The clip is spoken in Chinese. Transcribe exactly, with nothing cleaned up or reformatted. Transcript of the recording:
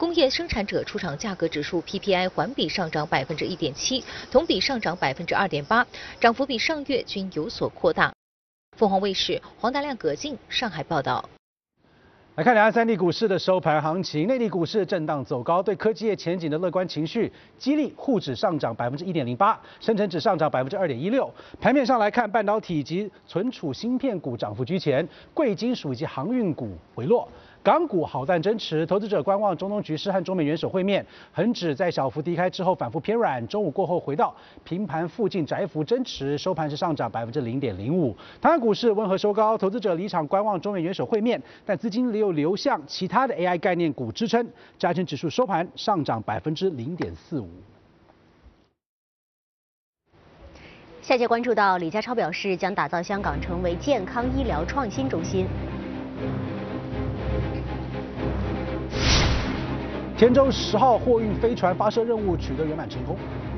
工业生产者出厂价格指数 P P I 环比上涨百分之一点七，同比上涨百分之二点八，涨幅比上月均有所扩大。凤凰卫视黄大亮、葛静上海报道。 来看两岸三地股市的收盘行情，内地股市震荡走高，对科技业前景的乐观情绪激励沪指上涨百分之一点零八，深成指上涨百分之二点一六。盘面上来看，半导体及存储芯片股涨幅居前，贵金属以及航运股回落。港股好淡争持，投资者观望中东局势和中美元首会面。恒指在小幅低开之后反复偏软，中午过后回到平盘附近窄幅争持，收盘是上涨百分之零点零五。台湾股市温和收高，投资者离场观望中美元首会面，但资金又流向其他的 A I 概念股支撑，加权指数收盘上涨百分之零点四五。 下节关注到李家超表示，将打造香港成为健康医疗创新中心。 田州十号货运飞船发射任务取得圆满成功。